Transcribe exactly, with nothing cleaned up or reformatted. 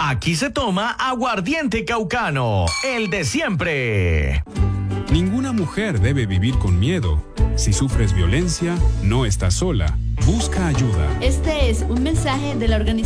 Aquí se toma aguardiente caucano, el de siempre. Ninguna mujer debe vivir con miedo. Si sufres violencia, no estás sola. Busca ayuda. Este es un mensaje de la organización